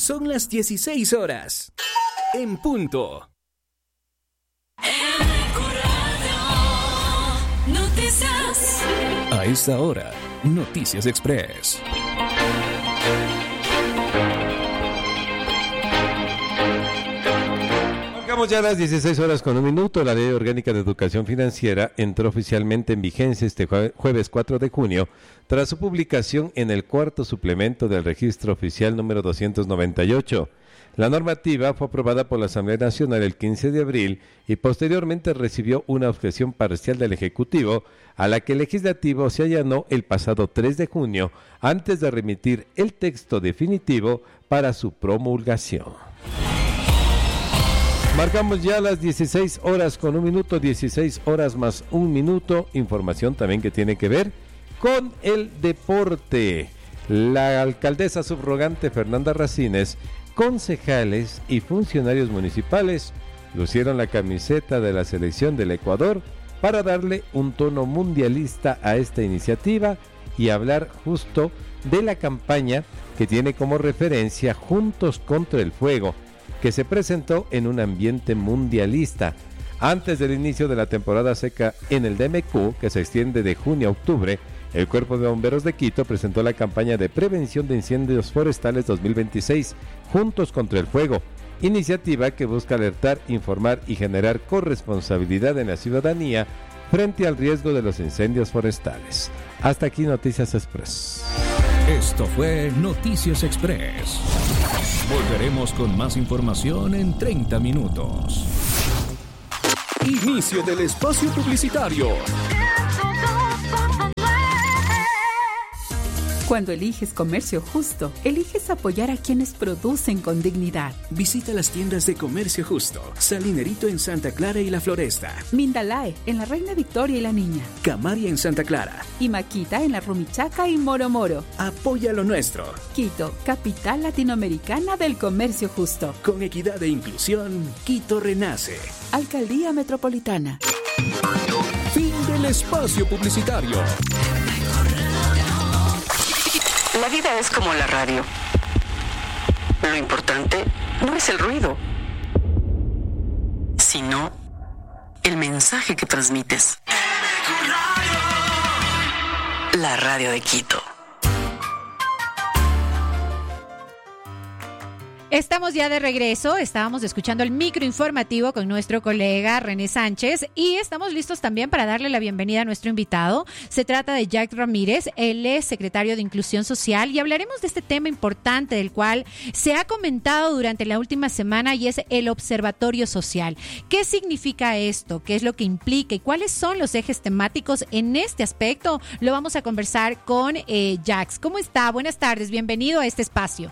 Son las 16 horas. En punto. Noticias. A esta hora, Noticias Express. Marcamos ya las 16 horas con un minuto. La Ley Orgánica de Educación Financiera entró oficialmente en vigencia este jueves 4 de junio, tras su publicación en el cuarto suplemento del Registro Oficial número 298. La normativa fue aprobada por la Asamblea Nacional el 15 de abril y posteriormente recibió una objeción parcial del Ejecutivo, a la que el Legislativo se allanó el pasado 3 de junio antes de remitir el texto definitivo para su promulgación. Marcamos ya las 16 horas con un minuto, 16 horas más un minuto. Información también que tiene que ver con el deporte. La alcaldesa subrogante Fernanda Racines, concejales y funcionarios municipales lucieron la camiseta de la selección del Ecuador para darle un tono mundialista a esta iniciativa y hablar justo de la campaña que tiene como referencia Juntos contra el Fuego, que se presentó en un ambiente mundialista. Antes del inicio de la temporada seca en el DMQ, que se extiende de junio a octubre, el Cuerpo de Bomberos de Quito presentó la campaña de prevención de incendios forestales 2026, Juntos contra el Fuego, iniciativa que busca alertar, informar y generar corresponsabilidad en la ciudadanía frente al riesgo de los incendios forestales. Hasta aquí Noticias Express. Esto fue Noticias Express. Volveremos con más información en 30 minutos. Inicio del espacio publicitario. Cuando eliges comercio justo, eliges apoyar a quienes producen con dignidad. Visita las tiendas de Comercio Justo. Salinerito en Santa Clara y La Floresta. Mindalae en la Reina Victoria y la Niña. Camaria en Santa Clara. Y Maquita en la Rumichaca y Moro Moro. Apoya lo nuestro. Quito, capital latinoamericana del comercio justo. Con equidad e inclusión, Quito renace. Alcaldía Metropolitana. Fin del espacio publicitario. La vida es como la radio. Lo importante no es el ruido, sino el mensaje que transmites. La radio de Quito. Estamos ya de regreso, estábamos escuchando el microinformativo con nuestro colega René Sánchez y estamos listos también para darle la bienvenida a nuestro invitado. Se trata de Jack Ramírez, él es secretario de Inclusión Social y hablaremos de este tema importante del cual se ha comentado durante la última semana y es el Observatorio Social. ¿Qué significa esto? ¿Qué es lo que implica? ¿Y cuáles son los ejes temáticos en este aspecto? Lo vamos a conversar con Jack. ¿Cómo está? Buenas tardes, bienvenido a este espacio.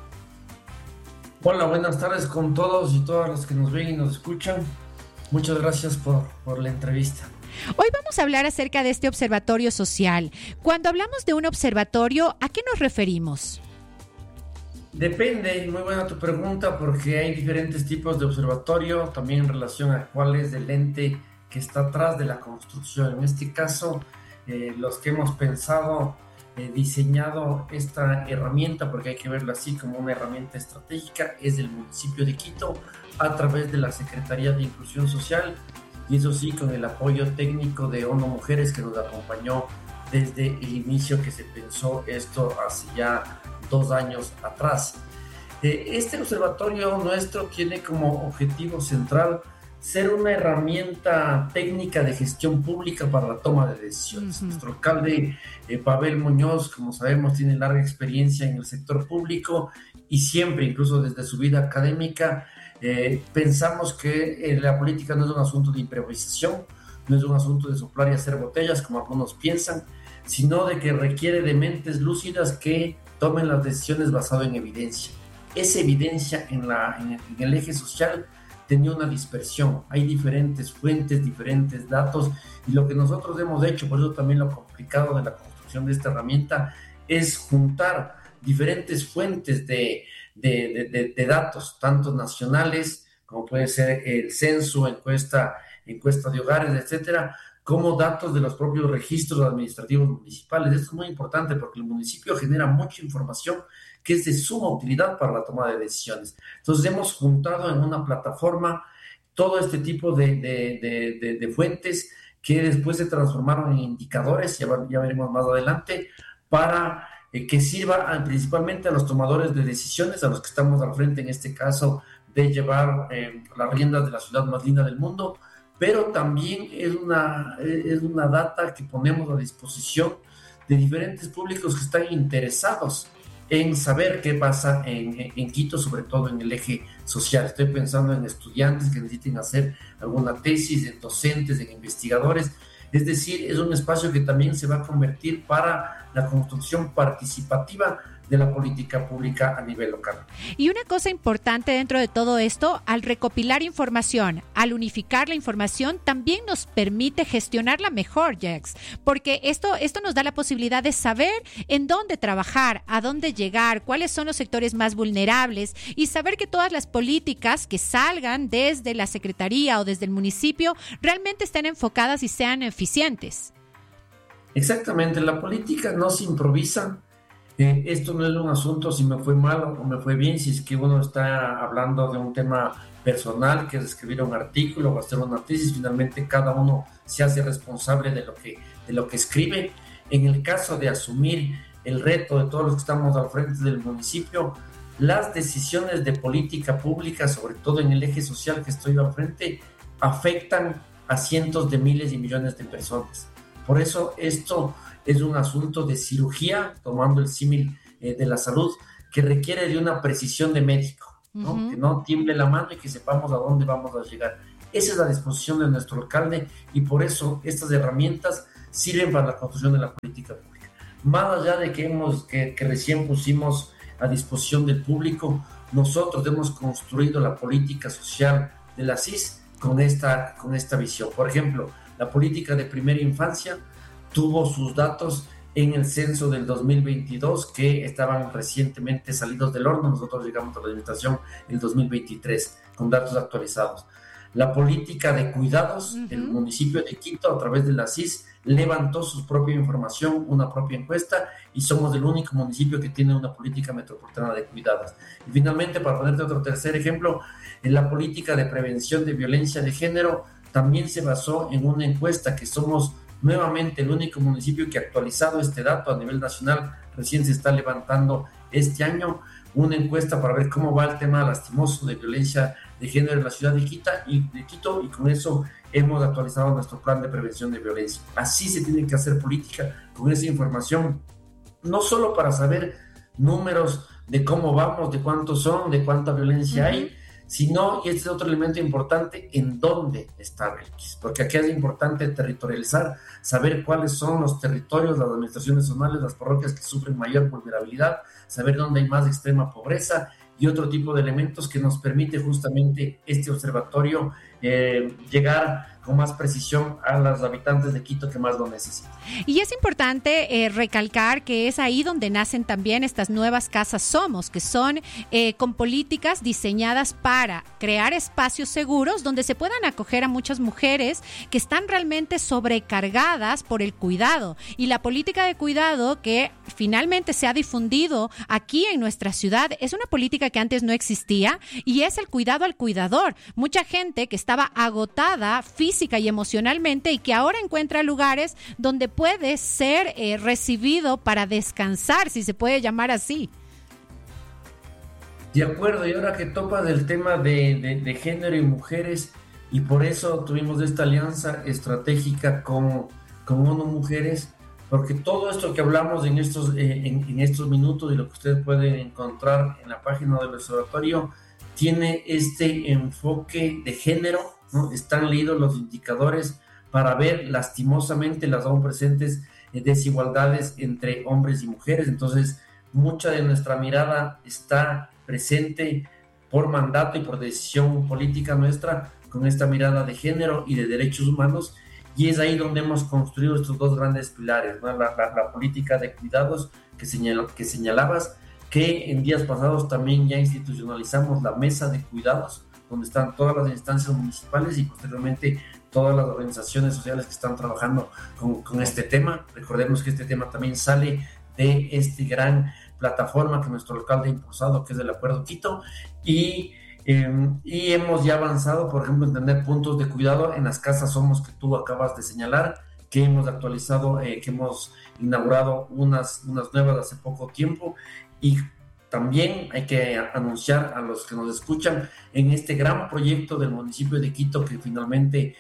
Hola, buenas tardes con todos y todas los que nos ven y nos escuchan. Muchas gracias por la entrevista. Hoy vamos a hablar acerca de este observatorio social. Cuando hablamos de un observatorio, ¿a qué nos referimos? Depende, muy buena tu pregunta, porque hay diferentes tipos de observatorio, también en relación a cuál es el ente que está atrás de la construcción. En este caso, los que hemos pensado diseñado esta herramienta, porque hay que verlo así como una herramienta estratégica, es del municipio de Quito a través de la Secretaría de Inclusión Social y eso sí con el apoyo técnico de ONU Mujeres que nos acompañó desde el inicio que se pensó esto hace ya 2 años atrás. Este observatorio nuestro tiene como objetivo central ser una herramienta técnica de gestión pública para la toma de decisiones. Nuestro alcalde Pavel Muñoz, como sabemos, tiene larga experiencia en el sector público y siempre, incluso desde su vida académica, pensamos que la política no es un asunto de improvisación, no es un asunto de soplar y hacer botellas, como algunos piensan, sino de que requiere de mentes lúcidas que tomen las decisiones basado en evidencia. Esa evidencia en el eje social tenía una dispersión, hay diferentes fuentes, diferentes datos, y lo que nosotros hemos hecho, por eso también lo complicado de la construcción de esta herramienta, es juntar diferentes fuentes de datos, tanto nacionales, como puede ser el censo, encuesta de hogares, etcétera, como datos de los propios registros administrativos municipales. Esto es muy importante porque el municipio genera mucha información que es de suma utilidad para la toma de decisiones. Entonces hemos juntado en una plataforma todo este tipo de fuentes que después se transformaron en indicadores, ya veremos más adelante, para que sirva principalmente a los tomadores de decisiones, a los que estamos al frente en este caso de llevar las riendas de la ciudad más linda del mundo, pero también es una data que ponemos a disposición de diferentes públicos que están interesados en saber qué pasa en Quito, sobre todo en el eje social. Estoy pensando en estudiantes que necesiten hacer alguna tesis, en docentes, en investigadores. Es decir, es un espacio que también se va a convertir para la construcción participativa de la política pública a nivel local. Y una cosa importante dentro de todo esto, al recopilar información, al unificar la información, también nos permite gestionarla mejor, Jax, porque esto nos da la posibilidad de saber en dónde trabajar, a dónde llegar, cuáles son los sectores más vulnerables y saber que todas las políticas que salgan desde la Secretaría o desde el municipio realmente estén enfocadas y sean eficientes. Exactamente, la política no se improvisa. Esto no es un asunto si me fue mal o me fue bien, si es que uno está hablando de un tema personal, que es escribir un artículo o hacer una tesis. Finalmente cada uno se hace responsable de lo que escribe. En el caso de asumir el reto de todos los que estamos al frente del municipio, las decisiones de política pública, sobre todo en el eje social que estoy al frente, afectan a cientos de miles y millones de personas. Por eso esto es un asunto de cirugía, tomando el símil de la salud, que requiere de una precisión de médico, ¿no? Uh-huh. Que no tiemble la mano y que sepamos a dónde vamos a llegar. Esa es la disposición de nuestro alcalde y por eso estas herramientas sirven para la construcción de la política pública. Más allá de que recién pusimos a disposición del público, nosotros hemos construido la política social de la CIS con esta visión. Por ejemplo, la política de primera infancia tuvo sus datos en el censo del 2022 que estaban recientemente salidos del horno. Nosotros llegamos a la administración en el 2023 con datos actualizados. La política de cuidados, uh-huh. El municipio de Quito a través de la CIS levantó su propia información, una propia encuesta y somos el único municipio que tiene una política metropolitana de cuidados. Y finalmente, para ponerte otro tercer ejemplo, en la política de prevención de violencia de género también se basó en una encuesta que somos nuevamente el único municipio que ha actualizado este dato a nivel nacional. Recién se está levantando este año una encuesta para ver cómo va el tema lastimoso de violencia de género en la ciudad de Quito y con eso hemos actualizado nuestro plan de prevención de violencia. Así se tiene que hacer política, con esa información, no solo para saber números de cómo vamos, de cuántos son, de cuánta violencia uh-huh. hay, sino, y este es otro elemento importante, en dónde está Belkis, porque aquí es importante territorializar, saber cuáles son los territorios, las administraciones zonales, las parroquias que sufren mayor vulnerabilidad, saber dónde hay más extrema pobreza y otro tipo de elementos que nos permite justamente este observatorio llegar con más precisión a los habitantes de Quito que más lo necesitan. Y es importante recalcar que es ahí donde nacen también estas nuevas casas Somos, que son con políticas diseñadas para crear espacios seguros donde se puedan acoger a muchas mujeres que están realmente sobrecargadas por el cuidado. Y la política de cuidado que finalmente se ha difundido aquí en nuestra ciudad es una política que antes no existía y es el cuidado al cuidador. Mucha gente que estaba agotada física y emocionalmente y que ahora encuentra lugares donde puede ser recibido para descansar, si se puede llamar así. De acuerdo, y ahora que topas el tema de género y mujeres, y por eso tuvimos esta alianza estratégica con ONU Mujeres, porque todo esto que hablamos en estos minutos y lo que ustedes pueden encontrar en la página del observatorio tiene este enfoque de género, ¿no? Están leídos los indicadores para ver lastimosamente las aún presentes desigualdades entre hombres y mujeres. Entonces, mucha de nuestra mirada está presente por mandato y por decisión política nuestra con esta mirada de género y de derechos humanos, y es ahí donde hemos construido estos dos grandes pilares, ¿no? La política de cuidados que señalabas, que en días pasados también ya institucionalizamos la mesa de cuidados, donde están todas las instancias municipales y posteriormente todas las organizaciones sociales que están trabajando con este tema. Recordemos que este tema también sale de este gran plataforma que nuestro alcalde ha impulsado, que es el Acuerdo Quito, y hemos ya avanzado, por ejemplo, en tener puntos de cuidado en las casas Somos que tú acabas de señalar, que hemos actualizado, que hemos inaugurado unas nuevas hace poco tiempo, y también hay que anunciar a los que nos escuchan en este gran proyecto del municipio de Quito, que finalmente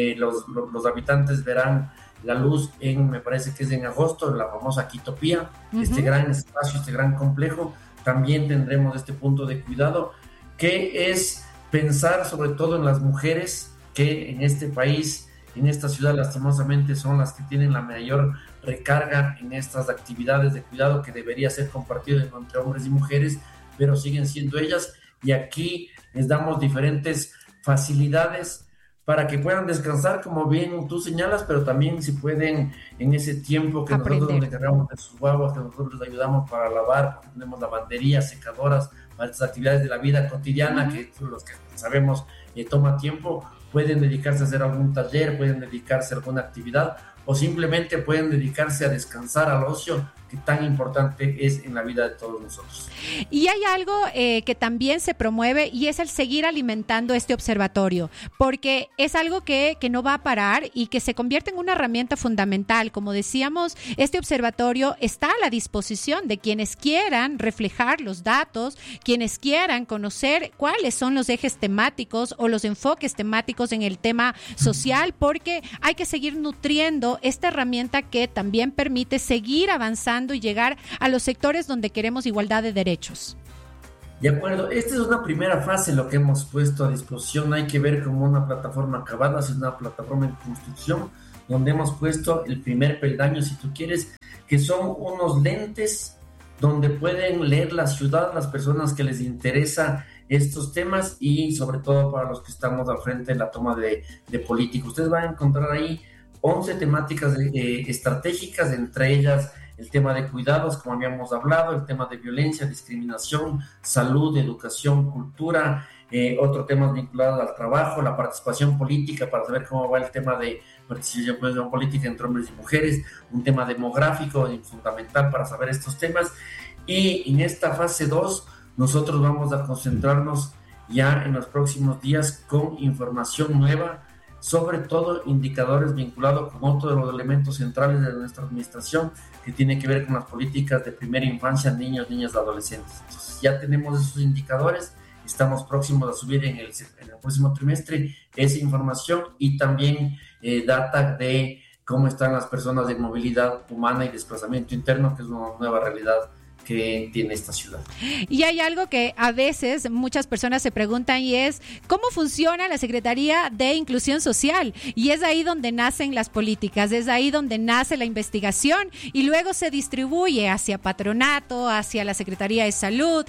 los habitantes verán la luz me parece que es en agosto, la famosa Quitopía, este gran espacio, este gran complejo. También tendremos este punto de cuidado, que es pensar sobre todo en las mujeres que en este país, en esta ciudad, lastimosamente son las que tienen la mayor recarga en estas actividades de cuidado, que debería ser compartido entre hombres y mujeres, pero siguen siendo ellas, y aquí les damos diferentes facilidades para que puedan descansar, como bien tú señalas, pero también si pueden en ese tiempo que nosotros nos encargamos de sus guaguas, que nosotros les ayudamos para lavar, porque tenemos lavanderías, secadoras, para estas actividades de la vida cotidiana, que los que sabemos toma tiempo, pueden dedicarse a hacer algún taller, pueden dedicarse a alguna actividad, o simplemente pueden dedicarse a descansar, al ocio, que tan importante es en la vida de todos nosotros. Y hay algo que también se promueve, y es el seguir alimentando este observatorio, porque es algo que no va a parar y que se convierte en una herramienta fundamental. Como decíamos, este observatorio está a la disposición de quienes quieran reflejar los datos, quienes quieran conocer cuáles son los ejes temáticos o los enfoques temáticos en el tema social, porque hay que seguir nutriendo esta herramienta que también permite seguir avanzando y llegar a los sectores donde queremos igualdad de derechos. De acuerdo, esta es una primera fase, lo que hemos puesto a disposición. Hay que ver como una plataforma acabada, es una plataforma en construcción, donde hemos puesto el primer peldaño, si tú quieres, que son unos lentes donde pueden leer la ciudad, las personas que les interesa estos temas, y sobre todo para los que estamos al frente de la toma de política. Ustedes van a encontrar ahí 11 temáticas estratégicas, entre ellas el tema de cuidados, como habíamos hablado, el tema de violencia, discriminación, salud, educación, cultura, otros temas vinculados al trabajo, la participación política, para saber cómo va el tema de participación política entre hombres y mujeres, un tema demográfico fundamental para saber estos temas. Y en esta fase 2 nosotros vamos a concentrarnos ya en los próximos días con información nueva, sobre todo indicadores vinculados con otro de los elementos centrales de nuestra administración, que tiene que ver con las políticas de primera infancia, niños, niñas, adolescentes. Entonces ya tenemos esos indicadores, estamos próximos a subir en el próximo trimestre esa información, y también data de cómo están las personas de movilidad humana y desplazamiento interno, que es una nueva realidad que tiene esta ciudad. Y hay algo que a veces muchas personas se preguntan, y es ¿cómo funciona la Secretaría de Inclusión Social? Y es ahí donde nacen las políticas, es ahí donde nace la investigación, y luego se distribuye hacia patronato, hacia la Secretaría de Salud,